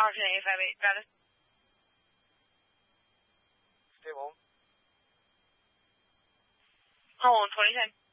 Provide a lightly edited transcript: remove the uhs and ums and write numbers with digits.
Option A58, got it. Stay home. Hold on, 2010.